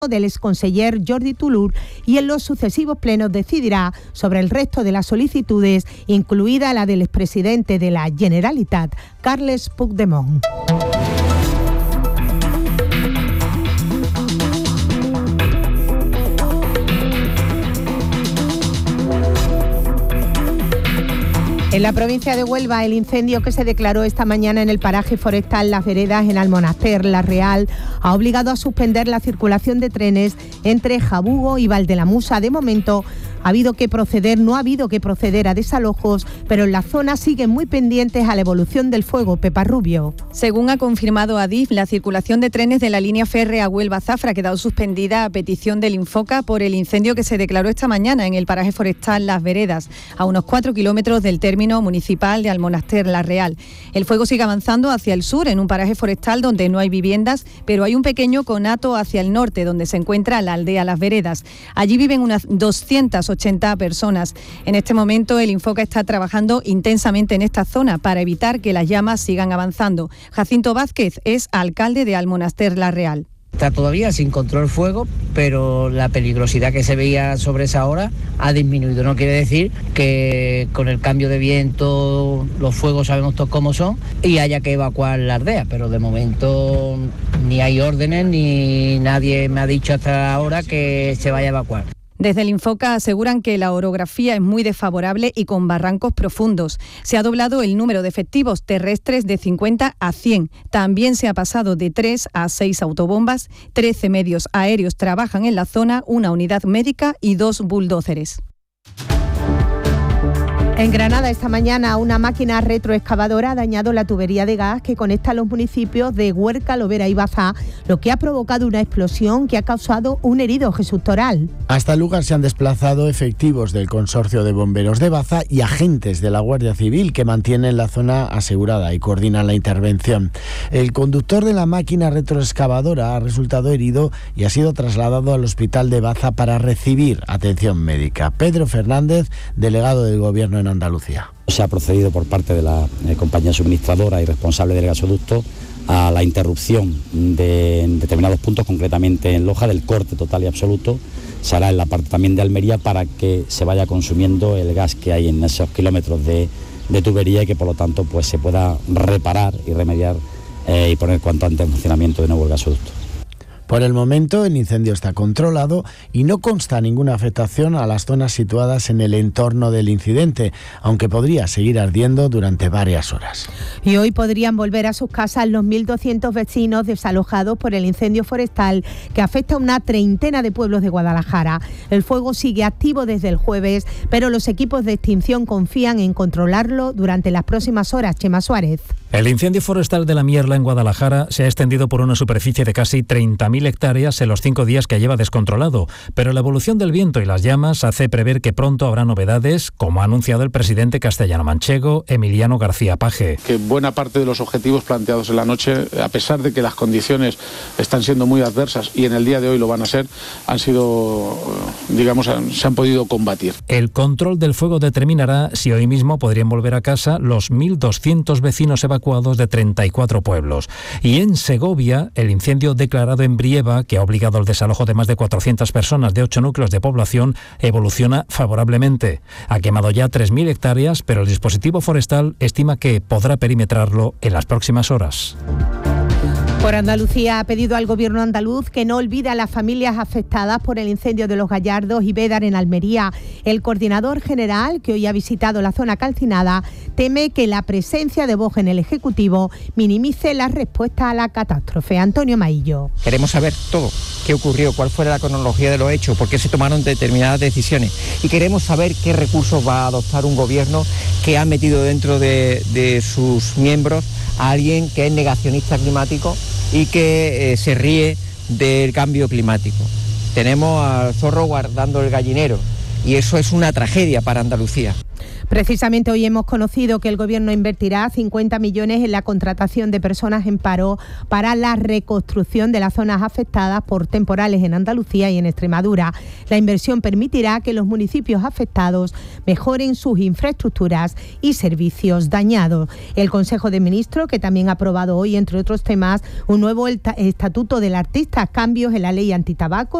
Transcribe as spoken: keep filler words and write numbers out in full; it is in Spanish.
del exconseller Jordi Turull y en los sucesivos plenos decidirá sobre el resto de las solicitudes, incluida la del expresidente de la Generalitat, Carles Puigdemont. En la provincia de Huelva, el incendio que se declaró esta mañana en el paraje forestal Las Veredas, en Almonaster, La Real, ha obligado a suspender la circulación de trenes entre Jabugo y Valdelamusa. De momento, ha habido que proceder, no ha habido que proceder a desalojos, pero en la zona siguen muy pendientes a la evolución del fuego. Pepa Rubio. Según ha confirmado Adif, la circulación de trenes de la línea férrea Huelva-Zafra ha quedado suspendida a petición del Infoca por el incendio que se declaró esta mañana en el paraje forestal Las Veredas, a unos cuatro kilómetros del término municipal de Almonaster, La Real. El fuego sigue avanzando hacia el sur, en un paraje forestal donde no hay viviendas, pero hay un pequeño conato hacia el norte, donde se encuentra la aldea Las Veredas. Allí viven unas doscientas ochenta personas. En este momento, el Infoca está trabajando intensamente en esta zona para evitar que las llamas sigan avanzando. Jacinto Vázquez es alcalde de Almonaster, La Real. Está todavía sin control fuego, pero la peligrosidad que se veía sobre esa hora ha disminuido. No quiere decir que con el cambio de viento los fuegos sabemos todos cómo son y haya que evacuar la aldea, pero de momento ni hay órdenes ni nadie me ha dicho hasta ahora que se vaya a evacuar. Desde el Infoca aseguran que la orografía es muy desfavorable y con barrancos profundos. Se ha doblado el número de efectivos terrestres de cincuenta a cien. También se ha pasado de tres a seis autobombas, trece medios aéreos trabajan en la zona, una unidad médica y dos bulldózeres. En Granada, esta mañana, una máquina retroexcavadora ha dañado la tubería de gas que conecta los municipios de Huerca, Lovera y Baza, lo que ha provocado una explosión que ha causado un herido. Jesús Toral. Hasta el lugar se han desplazado efectivos del Consorcio de Bomberos de Baza y agentes de la Guardia Civil que mantienen la zona asegurada y coordinan la intervención. El conductor de la máquina retroexcavadora ha resultado herido y ha sido trasladado al hospital de Baza para recibir atención médica. Pedro Fernández, delegado del Gobierno en Andalucía. Se ha procedido por parte de la eh, compañía suministradora y responsable del gasoducto a la interrupción de en determinados puntos, concretamente en Loja, del corte total y absoluto. Se hará en la parte también de Almería para que se vaya consumiendo el gas que hay en esos kilómetros de, de tubería y que por lo tanto pues se pueda reparar y remediar eh, y poner cuanto antes en funcionamiento de nuevo el gasoducto. Por el momento, el incendio está controlado y no consta ninguna afectación a las zonas situadas en el entorno del incidente, aunque podría seguir ardiendo durante varias horas. Y hoy podrían volver a sus casas los mil doscientos vecinos desalojados por el incendio forestal que afecta a una treintena de pueblos de Guadalajara. El fuego sigue activo desde el jueves, pero los equipos de extinción confían en controlarlo durante las próximas horas. Chema Suárez. El incendio forestal de la Mierla en Guadalajara se ha extendido por una superficie de casi treinta mil hectáreas en los cinco días que lleva descontrolado, pero la evolución del viento y las llamas hace prever que pronto habrá novedades, como ha anunciado el presidente castellano-manchego, Emiliano García Paje. Que buena parte de los objetivos planteados en la noche, a pesar de que las condiciones están siendo muy adversas y en el día de hoy lo van a ser, han sido, digamos, se han podido combatir. El control del fuego determinará si hoy mismo podrían volver a casa los mil doscientos vecinos evacuados de treinta y cuatro pueblos. Y en Segovia, el incendio declarado en Brieva, que ha obligado al desalojo de más de cuatrocientas personas de ocho núcleos de población, evoluciona favorablemente. Ha quemado ya tres mil hectáreas, pero el dispositivo forestal estima que podrá perimetrarlo en las próximas horas. Por Andalucía ha pedido al Gobierno andaluz que no olvide a las familias afectadas por el incendio de Los Gallardos y Bédar en Almería. El coordinador general, que hoy ha visitado la zona calcinada, teme que la presencia de Vox en el Ejecutivo minimice la respuesta a la catástrofe. Antonio Maillo. Queremos saber todo, qué ocurrió, cuál fue la cronología de los hechos, por qué se tomaron determinadas decisiones. Y queremos saber qué recursos va a adoptar un Gobierno que ha metido dentro de, de sus miembros a alguien que es negacionista climático y que eh, se ríe del cambio climático. Tenemos al zorro guardando el gallinero y eso es una tragedia para Andalucía. Precisamente hoy hemos conocido que el Gobierno invertirá cincuenta millones en la contratación de personas en paro para la reconstrucción de las zonas afectadas por temporales en Andalucía y en Extremadura. La inversión permitirá que los municipios afectados mejoren sus infraestructuras y servicios dañados. El Consejo de Ministros, que también ha aprobado hoy, entre otros temas, un nuevo estatuto del artista, cambios en la ley antitabaco,